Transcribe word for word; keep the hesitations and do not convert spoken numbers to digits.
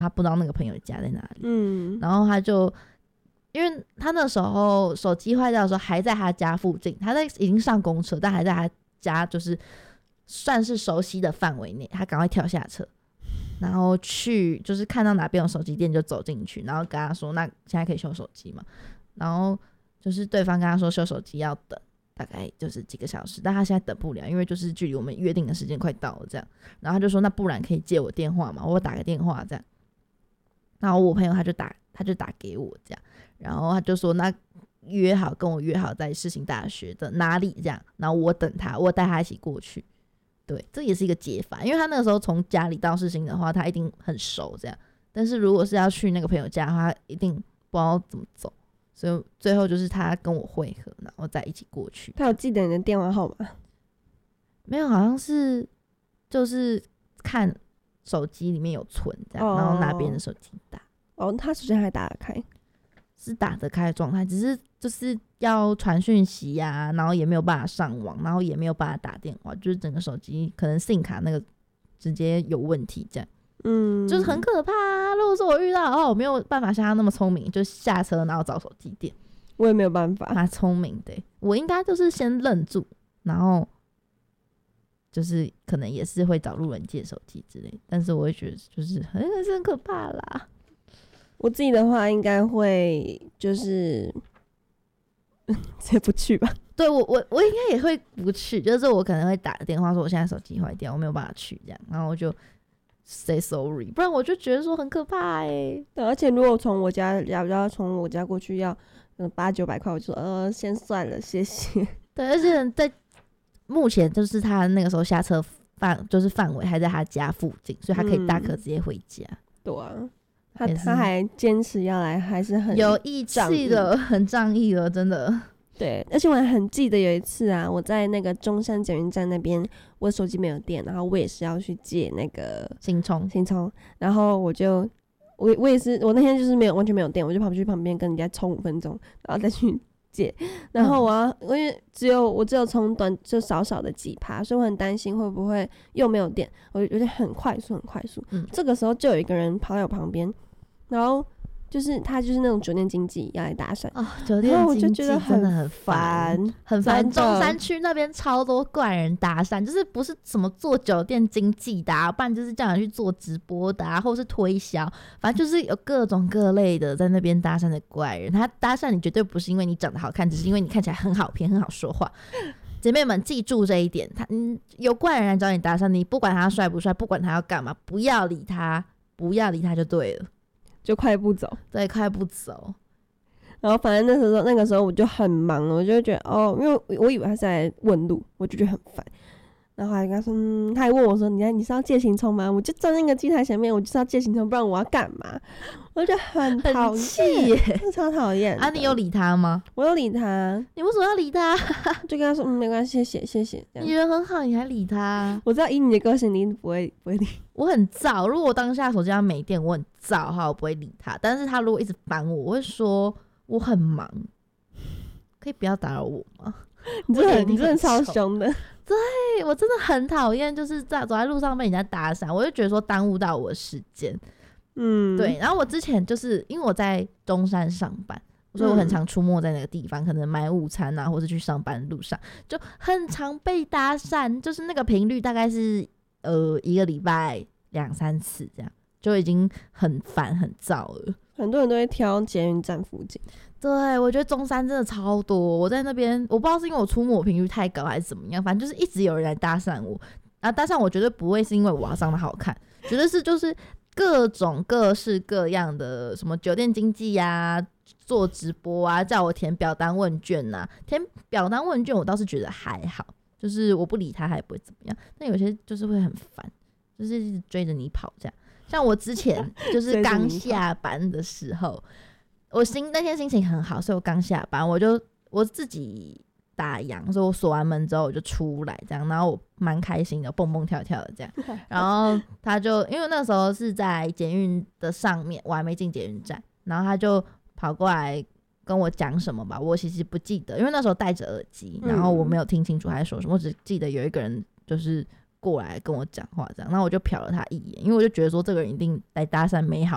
他不知道那个朋友家在哪里， 嗯， 然后他就因为他那时候手机坏掉的时候还在他家附近，他在已经上公车，但还在他家就是算是熟悉的范围内，他赶快跳下车，然后去就是看到哪边有手机店就走进去，然后跟他说那现在可以修手机嘛，然后就是对方跟他说修手机要等大概就是几个小时，但他现在等不了，因为就是距离我们约定的时间快到了这样，然后他就说那不然可以借我电话嘛，我打个电话这样，然后我朋友他就打他就打给我这样，然后他就说那约好跟我约好在世新大学的哪里这样，然后我等他，我带他一起过去。对，这也是一个解法，因为他那个时候从家里到世新的话他一定很熟这样，但是如果是要去那个朋友家的话他一定不知道怎么走，所以最后就是他跟我会合，然后再一起过去。 他有记得你的电话号码？ 没有，好像是就是看手机里面有存这样，哦、然后拿别人的手机打。 哦，他手机还打得开？ 是打得开的状态，只是就是要传讯息啊，然后也没有办法上网，然后也没有办法打电话，就是整个手机可能 SIM 卡那个直接有问题这样。嗯，就是很可怕啊。如果说我遇到的话，我没有办法像他那么聪明，就下车然后找手机店。 我也没有办法。 他聪明的，我应该就是先愣住，然后就是可能也是会找路人借手机之类的，但是我会觉得就是很还是很可怕啦。 我自己的话应该会就是直接不去吧。 对，我我我应该也会不去，就是我可能会打个电话说我现在手机坏掉，我没有办法去这样，然后我就 say sorry， 不然我就觉得说很可怕哎、欸。 对，而且如果从我家要要从我家过去要嗯八九百块，我就说呃先算了，谢谢。 对，而且在目前就是他那个时候下车范就是范围还在他家附近，所以他可以大可直接回家。嗯、 对啊。他他还坚持要来，还是很有义气的，很仗义的，真的。 对，而且我还很记得有一次啊，我在那个中山捷运站那边，我手机没有电，然后我也是要去借那个新充， 新充，然后我就我我也是，我那天就是没有完全没有电，我就跑去旁边跟人家充五分钟，然后再去借，然后我要、嗯、因为只有我只有充短就少少的几趴，所以我很担心会不会又没有电，我有点很快速很快速、嗯，这个时候就有一个人跑在我旁边，然后就是他就是那种酒店经济要来搭讪哦，酒店经济真的很烦，很烦。中山区那边超多怪人搭讪，就是不是什么做酒店经济的、啊，不然就是叫你去做直播的、啊，或是推销，反正就是有各种各类的在那边搭讪的怪人。他搭讪你绝对不是因为你长得好看，只是因为你看起来很好骗、很好说话。姐妹们记住这一点，他嗯有怪人来找你搭讪，你不管他帅不帅，不管他要干嘛，不要理他，不要理他就对了。 就快步走， 对，快步走。 然后反正那时候那个时候我就很忙，我就觉得哦，因为我以为他是在问路，我就觉得很烦。然后还跟他说，嗯，他还问我说：“你你是要借行充吗？”我就站那个机台前面，我就是要借行充，不然我要干嘛？我就很讨厌，耶，超讨厌。 啊，你有理他吗？ 我有理他。 你为什么要理他？ 就跟他说，嗯，没关系，谢谢，谢谢。 你人很好，你还理他？ 我知道以你的个性，你不会不会理。 我很燥，如果我当下手机上没电，我很燥的话，我不会理他。但是他如果一直烦我，我会说我很忙，可以不要打扰我吗？ 你真的你真的超凶的。 对，我真的很讨厌，就是在走在路上被人家搭讪，我就觉得说耽误到我的时间。嗯，对。然后我之前就是因为我在中山上班，所以我很常出没在那个地方，嗯、可能买午餐啊，或者去上班的路上，就很常被搭讪，就是那个频率大概是呃一个礼拜两三次这样，就已经很烦很燥了。 很多人都会挑捷运站附近。 对，我觉得中山真的超多。我在那边，我不知道是因为我出没频率太高还是怎么样，反正就是一直有人来搭讪我。啊，搭讪我绝对不会是因为我长得好看，绝对是就是各种各式各样的什么酒店经济啊、做直播啊，叫我填表单问卷啊。填表单问卷我倒是觉得还好，就是我不理他，他也不会怎么样。但有些就是会很烦，就是一直追着你跑这样。像我之前就是刚下班的时候。我心那天心情很好，所以我刚下班，我就我自己打烊，所以我锁完门之后我就出来，这样，然后我蛮开心的，蹦蹦跳跳的这样。然后他就因为那时候是在捷运的上面，我还没进捷运站，然后他就跑过来跟我讲什么吧，我其实不记得，因为那时候戴着耳机，然后我没有听清楚他在说什么，我只记得有一个人就是过来跟我讲话这样，然后我就瞟了他一眼，因为我就觉得说这个人一定来搭讪美好